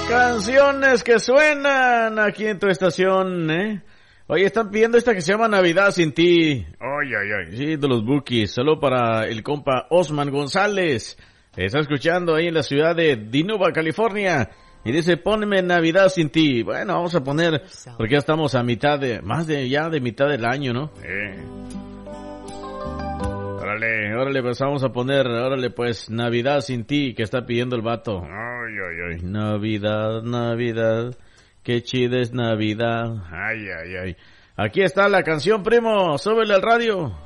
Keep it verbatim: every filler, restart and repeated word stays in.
Canciones que suenan aquí en tu estación, ¿eh? Oye, están pidiendo esta que se llama Navidad sin ti. Ay, ay, ay. Sí, de los Bookies. Solo para el compa Osman González. Está escuchando ahí en la ciudad de Dinuba, California. Y dice, ponme Navidad sin ti. Bueno, vamos a poner, porque ya estamos a mitad de, más de, ya de mitad del año, ¿no? Eh. Órale, órale, pues vamos a poner, órale, pues, Navidad sin ti, que está pidiendo el vato. Ay, ay, ay. Navidad, Navidad, qué chida es Navidad. Ay, ay, ay. Aquí está la canción, primo, súbele al radio.